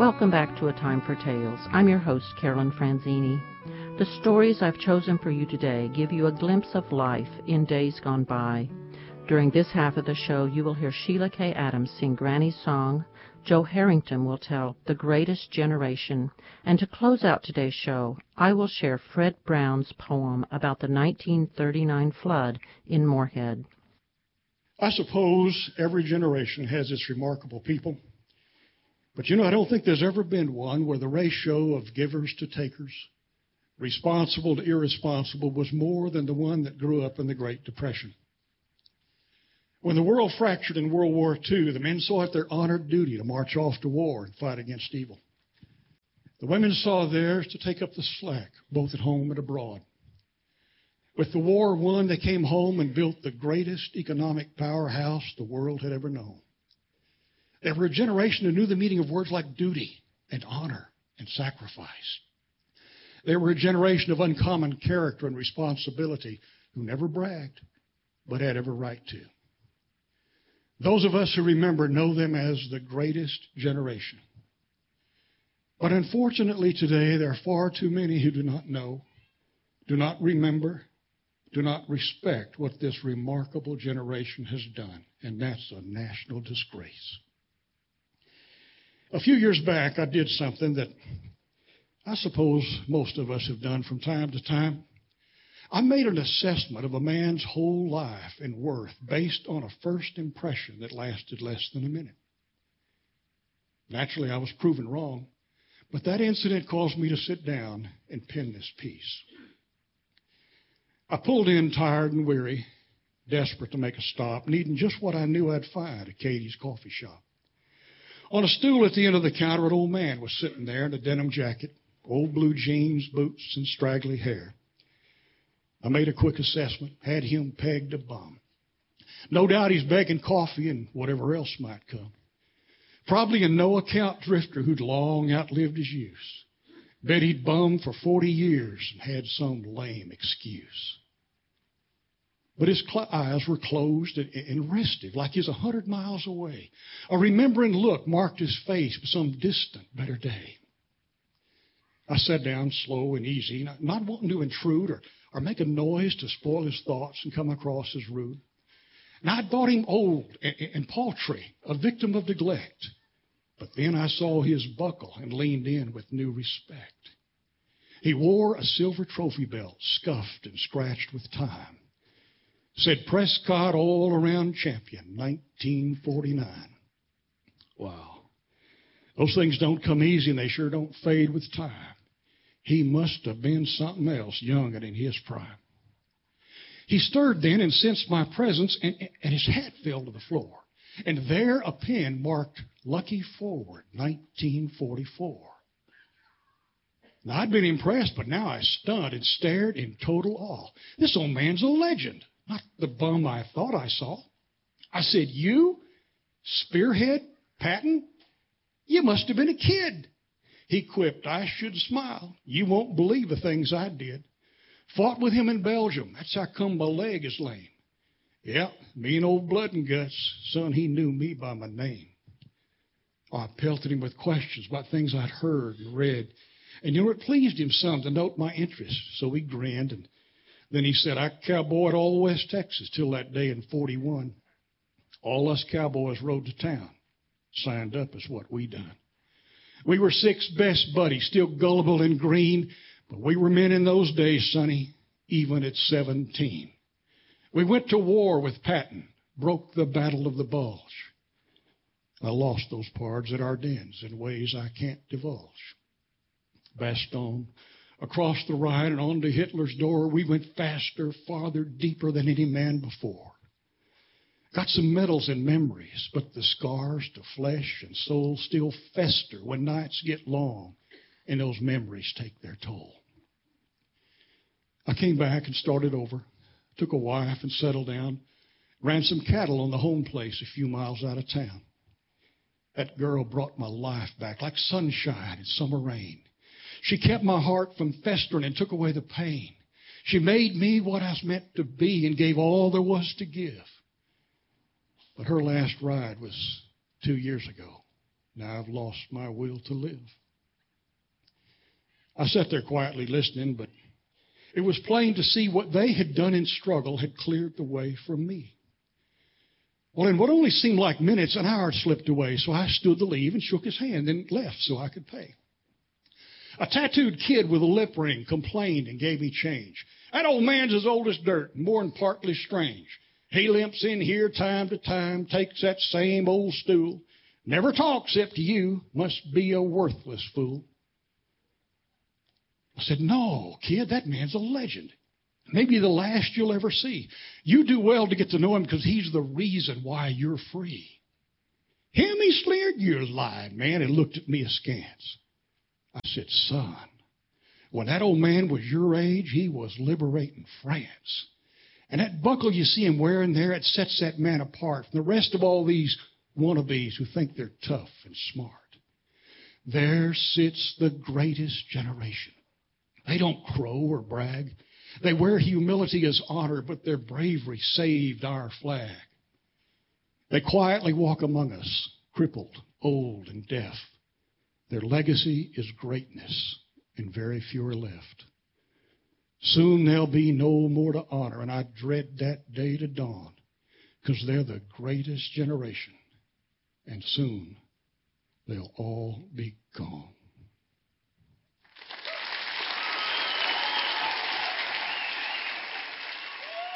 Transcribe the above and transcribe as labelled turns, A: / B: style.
A: Welcome back to A Time for Tales. I'm your host, Carolyn Franzini. The stories I've chosen for you today give you a glimpse of life in days gone by. During this half of the show, you will hear Sheila K. Adams sing Granny's Song, Joe Harrington will tell The Greatest Generation, and to close out today's show, I will share Fred Brown's poem about the 1939 flood in Moorhead.
B: I suppose every generation has its remarkable people. But I don't think there's ever been one where the ratio of givers to takers, responsible to irresponsible, was more than the one that grew up in the Great Depression. When the world fractured in World War II, the men saw it their honored duty to march off to war and fight against evil. The women saw theirs to take up the slack, both at home and abroad. With the war won, they came home and built the greatest economic powerhouse the world had ever known. They were a generation who knew the meaning of words like duty and honor and sacrifice. They were a generation of uncommon character and responsibility who never bragged, but had every right to. Those of us who remember know them as the greatest generation. But unfortunately today, there are far too many who do not know, do not remember, do not respect what this remarkable generation has done, and that's a national disgrace. A few years back, I did something that I suppose most of us have done from time to time. I made an assessment of a man's whole life and worth based on a first impression that lasted less than a minute. Naturally, I was proven wrong, but that incident caused me to sit down and pen this piece. I pulled in tired and weary, desperate to make a stop, needing just what I knew I'd find at Katie's coffee shop. On a stool at the end of the counter, an old man was sitting there in a denim jacket, old blue jeans, boots, and straggly hair. I made a quick assessment, had him pegged a bum. No doubt he's begging coffee and whatever else might come. Probably a no-account drifter who'd long outlived his use. Bet he'd bummed for 40 years and had some lame excuse. But his eyes were closed and restive, like he's 100 miles away. A remembering look marked his face for some distant, better day. I sat down slow and easy, not wanting to intrude or make a noise to spoil his thoughts and come across as rude. And I thought him old and paltry, a victim of neglect. But then I saw his buckle and leaned in with new respect. He wore a silver trophy belt, scuffed and scratched with time. Said Prescott All-Around Champion, 1949. Wow. Those things don't come easy, and they sure don't fade with time. He must have been something else, young and in his prime. He stirred then and sensed my presence, and his hat fell to the floor. And there a pen marked Lucky Forward, 1944. Now, I'd been impressed, but now I stunned and stared in total awe. This old man's a legend. Not the bum I thought I saw. I said, "You? Spearhead? Patton? You must have been a kid." He quipped, "I should smile. You won't believe the things I did. Fought with him in Belgium. That's how come my leg is lame." Yeah, me and old Blood and Guts. Son, he knew me by my name. I pelted him with questions about things I'd heard and read. And it pleased him some to note my interest. So he grinned, and then he said, "I cowboyed all of West Texas till that day in 41. All us cowboys rode to town. Signed up is what we done. We were 6 best buddies, still gullible and green, but we were men in those days, Sonny, even at 17. We went to war with Patton, broke the Battle of the Bulge. I lost those pards at Ardennes in ways I can't divulge. Bastogne, across the Rhine and on to Hitler's door, we went faster, farther, deeper than any man before. Got some medals and memories, but the scars to flesh and soul still fester when nights get long and those memories take their toll. I came back and started over, took a wife and settled down, ran some cattle on the home place a few miles out of town. That girl brought my life back like sunshine and summer rain. She kept my heart from festering and took away the pain. She made me what I was meant to be and gave all there was to give. But her last ride was 2 years ago. Now I've lost my will to live. I sat there quietly listening, but it was plain to see what they had done in struggle had cleared the way for me. Well, in what only seemed like minutes, an hour slipped away, so I stood to leave and shook his hand and left so I could pay. A tattooed kid with a lip ring complained and gave me change. That old man's as old as dirt, and more than partly strange. He limps in here time to time, takes that same old stool. Never talks except to you, must be a worthless fool. I said, no, kid, that man's a legend. Maybe the last you'll ever see. You do well to get to know him because he's the reason why you're free. Him, he sneered, you're lying, man, and looked at me askance. I said, son, when that old man was your age, he was liberating France. And that buckle you see him wearing there, it sets that man apart from the rest of all these wannabes who think they're tough and smart. There sits the greatest generation. They don't crow or brag. They wear humility as honor, but their bravery saved our flag. They quietly walk among us, crippled, old, and deaf. Their legacy is greatness, and very few are left. Soon there'll be no more to honor, and I dread that day to dawn, because they're the greatest generation, and soon they'll all be gone.